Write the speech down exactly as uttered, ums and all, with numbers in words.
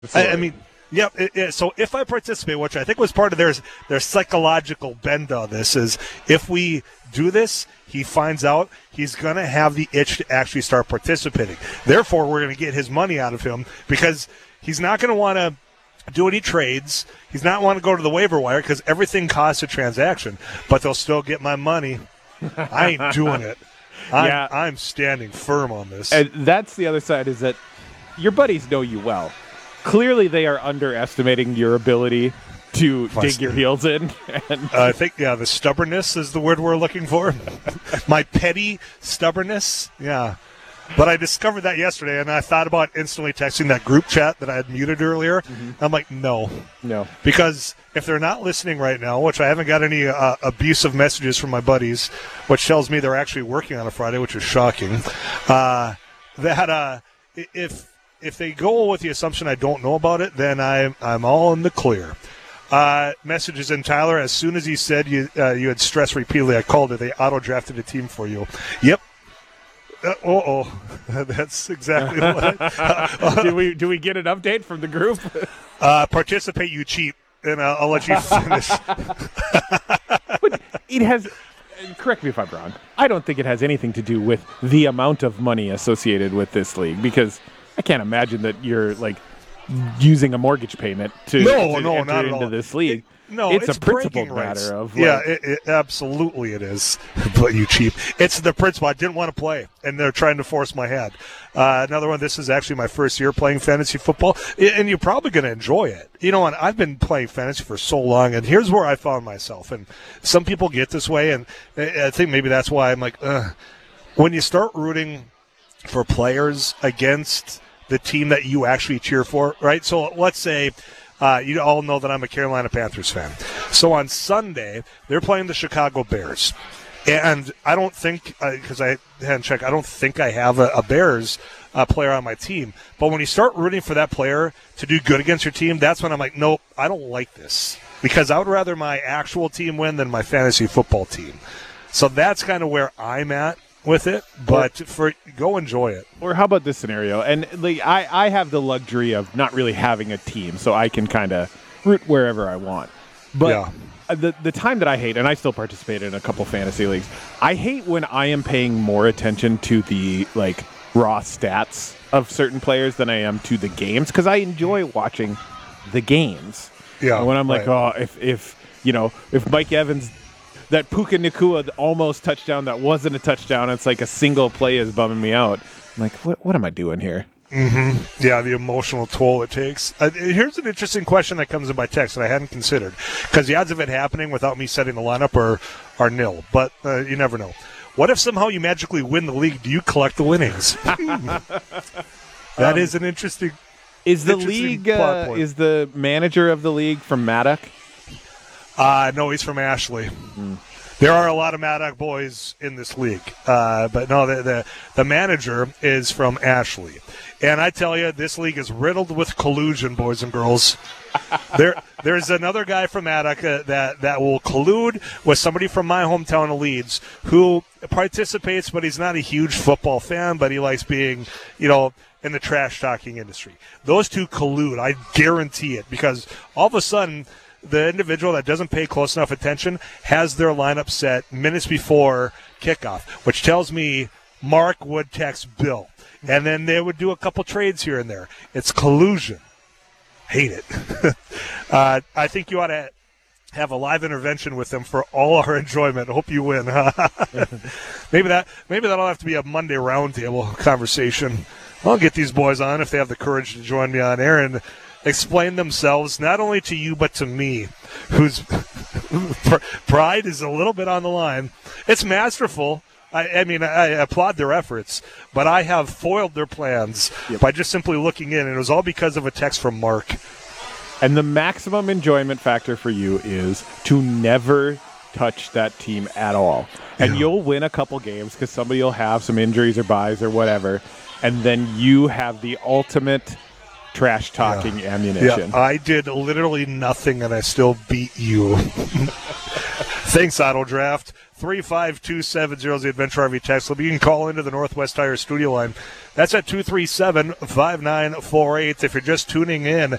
I, I mean, yeah. It, it, so if I participate, which I think was part of their their psychological bend on this, is if we do this, he finds out he's going to have the itch to actually start participating. Therefore, we're going to get his money out of him because he's not going to want to do any trades. He's not want to go to the waiver wire because everything costs a transaction. But they'll still get my money. I ain't doing it. I'm, yeah. I'm standing firm on this. And that's the other side, is that your buddies know you well. Clearly, they are underestimating your ability to Plus, dig your heels in. And uh, I think, yeah, the stubbornness is the word we're looking for. My petty stubbornness, yeah. But I discovered that yesterday, and I thought about instantly texting that group chat that I had muted earlier. Mm-hmm. I'm like, no. No. Because if they're not listening right now, which I haven't got any uh, abusive messages from my buddies, which tells me they're actually working on a Friday, which is shocking, uh, that uh, if if they go with the assumption I don't know about it, then I'm, I'm all in the clear. Uh, messages in Tyler, as soon as he said you uh, you had stressed repeatedly, I called it. They auto-drafted a team for you. Yep. Uh, oh, that's exactly what. Uh, do we do we get an update from the group? uh, participate, you cheat, and I'll, I'll let you finish. But it has. Correct me if I'm wrong. I don't think it has anything to do with the amount of money associated with this league, because I can't imagine that you're like using a mortgage payment to, no, to no, enter not at into all. this league. It, no, it's, it's a principled rights. matter of like, yeah, it, it, absolutely it is. But you cheap. It's the principle. I didn't want to play, and they're trying to force my hand. Uh, another one. This is actually my first year playing fantasy football, and you're probably going to enjoy it. You know, and I've been playing fantasy for so long, and here's where I found myself. And some people get this way, and I think maybe that's why I'm like, Ugh. When you start rooting for players against the team that you actually cheer for, right? So let's say. Uh, you all know that I'm a Carolina Panthers fan. So on Sunday, they're playing the Chicago Bears. And I don't think, because uh, I hadn't checked, I don't think I have a, a Bears uh, player on my team. But when you start rooting for that player to do good against your team, that's when I'm like, nope, I don't like this. Because I would rather my actual team win than my fantasy football team. So that's kind of where I'm at with it, but for go enjoy it. Or how about this scenario? And like, I, I have the luxury of not really having a team, so I can kind of root wherever I want. But yeah. the the time that I hate, and I still participate in a couple fantasy leagues, I hate when I am paying more attention to the like raw stats of certain players than I am to the games, because I enjoy watching the games. Yeah. And when I'm like, right. oh, if if you know, if Mike Evans. That Puka Nacua almost touchdown that wasn't a touchdown. It's like a single play is bumming me out. I'm like, what what am I doing here? Mm-hmm. Yeah, the emotional toll it takes. Uh, here's an interesting question that comes in by text that I hadn't considered, because the odds of it happening without me setting the lineup are, are nil, but uh, you never know. What if somehow you magically win the league? Do you collect the winnings? that um, is an interesting Is the interesting league, uh, is the manager of the league from Maddock? Uh, no, he's from Ashley. Mm. There are a lot of Maddock boys in this league, uh, but no, the, the the manager is from Ashley. And I tell you, this league is riddled with collusion, boys and girls. there, There's another guy from Maddock uh, that, that will collude with somebody from my hometown of Leeds who participates, but he's not a huge football fan, but he likes being, you know, in the trash-talking industry. Those two collude, I guarantee it, because all of a sudden – the individual that doesn't pay close enough attention has their lineup set minutes before kickoff, which tells me Mark would text Bill. And then they would do a couple trades here and there. It's collusion. Hate it. uh, I think you ought to have a live intervention with them for all our enjoyment. I hope you win. maybe that maybe that'll have to be a Monday roundtable conversation. I'll get these boys on if they have the courage to join me on air and explain themselves not only to you but to me, whose pride is a little bit on the line. It's masterful. I, I mean, I applaud their efforts, but I have foiled their plans yep. by just simply looking in, and it was all because of a text from Mark. And the maximum enjoyment factor for you is to never touch that team at all. And yeah. you'll win a couple games because somebody will have some injuries or buys or whatever, and then you have the ultimate trash talking yeah. ammunition. Yeah, I did literally nothing and I still beat you. Thanks, Auto Draft. three five two seven zero is the Adventure R V text. So you can call into the Northwest Tire studio line. That's at two three seven, five nine four eight. If you're just tuning in,